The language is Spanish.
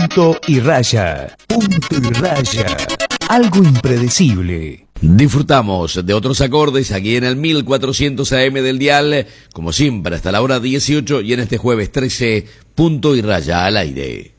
Punto y raya. Punto y raya. Algo impredecible. Disfrutamos de otros acordes aquí en el 1400 AM del dial, como siempre hasta la hora 18 y en este jueves 13, Punto y raya al aire.